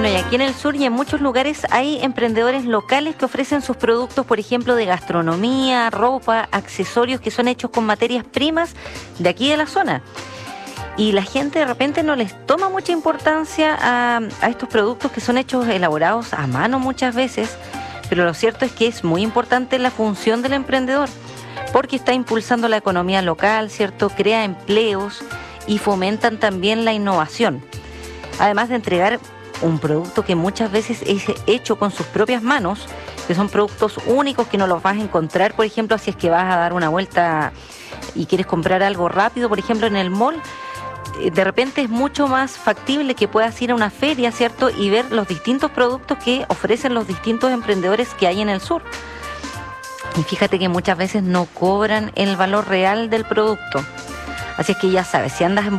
Bueno, y aquí en el sur y en muchos lugares hay emprendedores locales que ofrecen sus productos, por ejemplo, de gastronomía, ropa, accesorios que son hechos con materias primas de aquí de la zona. Y la gente de repente no les toma mucha importancia a estos productos que son hechos, elaborados a mano muchas veces, pero lo cierto es que es muy importante la función del emprendedor, porque está impulsando la economía local, ¿cierto? Crea empleos y fomentan también la innovación. Además de entregar un producto que muchas veces es hecho con sus propias manos, que son productos únicos que no los vas a encontrar, por ejemplo, si es que vas a dar una vuelta y quieres comprar algo rápido, por ejemplo, en el mall. De repente es mucho más factible que puedas ir a una feria, ¿cierto? Y ver los distintos productos que ofrecen los distintos emprendedores que hay en el sur. Y fíjate que muchas veces no cobran el valor real del producto. Así es que ya sabes, si andas en